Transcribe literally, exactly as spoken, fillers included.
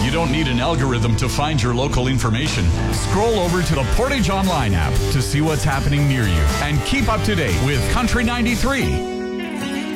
You don't need an algorithm to find your local information. Scroll over to the Portage Online app to see what's happening near you and keep up to date with Country ninety-three.